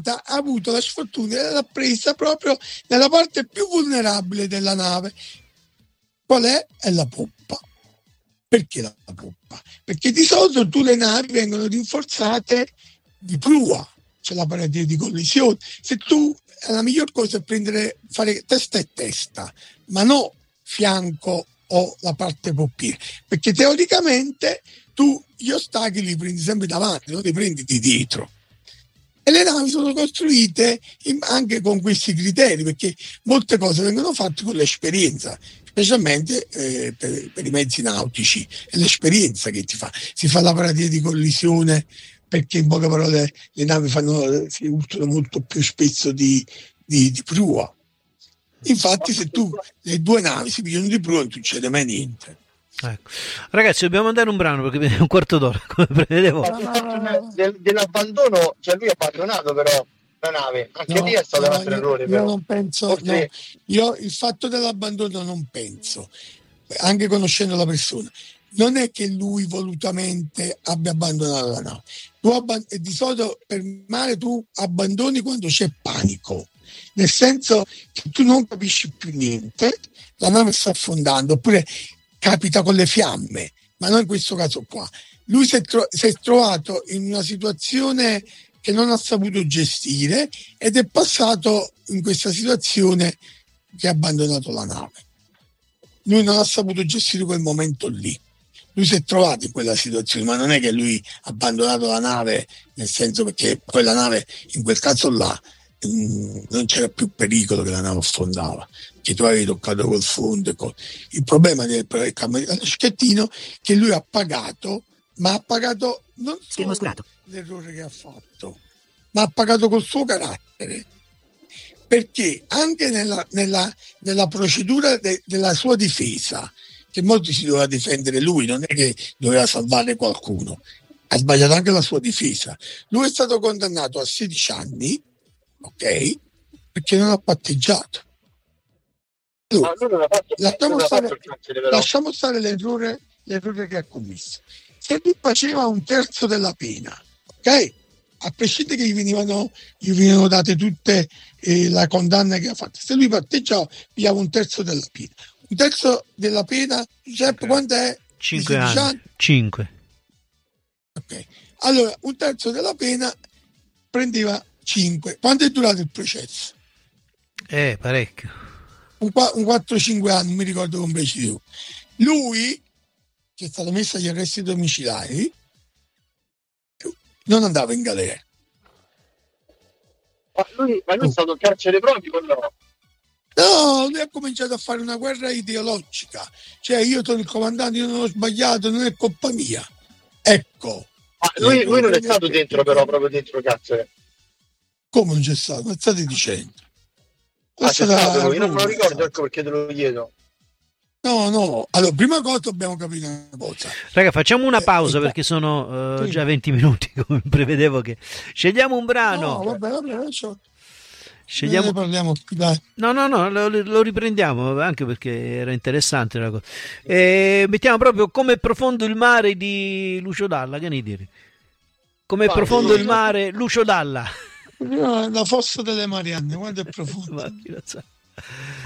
ha avuto la sfortuna e l'ha presa proprio nella parte più vulnerabile della nave. Qual è? È la poppa. Perché la poppa? Perché di solito le navi vengono rinforzate di prua, c'è la parete di collisione. Se tu, la miglior cosa è fare testa e testa, ma non fianco o la parte poppina, perché teoricamente tu gli ostacoli li prendi sempre davanti, non li prendi di dietro. E le navi sono costruite anche con questi criteri, perché molte cose vengono fatte con l'esperienza, specialmente per i mezzi nautici. È l'esperienza che si fa la pratica di collisione, perché in poche parole le navi si usano molto più spesso di prua. Infatti se le due navi si pigliano di prua non succede mai niente. Ecco. Ragazzi, dobbiamo andare un brano perché è un quarto d'ora, come prevedevo. Dell'abbandono, cioè lui ha abbandonato però la nave, anche lì è stato un altro errore. Io non penso, io il fatto dell'abbandono non penso, anche conoscendo la persona, non è che lui volutamente abbia abbandonato la nave. Di solito per mare tu abbandoni quando c'è panico, nel senso che tu non capisci più niente, la nave sta affondando, oppure capita con le fiamme, ma non in questo caso qua. Lui si è trovato in una situazione che non ha saputo gestire ed è passato in questa situazione che ha abbandonato la nave. Lui non ha saputo gestire quel momento lì. Lui si è trovato in quella situazione, ma non è che lui ha abbandonato la nave, nel senso, perché quella nave, in quel caso là, non c'era più pericolo che la nave affondava, che tu avevi toccato col fondo. Il problema dello schettino che lui ha pagato, ma ha pagato non solo l'errore che ha fatto, ma ha pagato col suo carattere, perché anche nella procedura della sua difesa, che molti si doveva difendere lui, non è che doveva salvare qualcuno, ha sbagliato anche la sua difesa. Lui è stato condannato a 16 anni, ok? Perché non ha patteggiato. Allora, lasciamo stare l'errore che ha commesso. Se lui faceva un terzo della pena, ok? A prescindere che gli venivano date tutte la condanna che ha fatto, se lui patteggiava, pigliava un terzo della pena. Un terzo della pena, Giuseppe, quanto è? 5 anni. 5. Ok. Allora, un terzo della pena prendeva 5. Quanto è durato il processo? Parecchio. Un 4-5 anni, non mi ricordo come preciso. Lui, che è stato messo agli arresti domiciliari, non andava in galera. Ma lui è stato in carcere proprio o no? No, lui ha cominciato a fare una guerra ideologica. Cioè, io sono il comandante, io non ho sbagliato, non è colpa mia. Ecco. Ma lui non è stato dentro, però, proprio dentro il carcere. Come non c'è stato? Ma state dicendo? C'è stato lui, non me lo ricordo, ecco perché te lo chiedo. No. Allora, prima cosa dobbiamo capire una cosa. Raga, facciamo una pausa perché sono già 20 minuti, come prevedevo che... Scegliamo un brano. No, vabbè, scegliamo... ne parliamo, dai. No, lo riprendiamo, anche perché era interessante la cosa. Mettiamo proprio Come profondo il mare di Lucio Dalla, che ne dici? Come profondo il mare, Lucio Dalla. La fossa delle Marianne, quanto è profondo.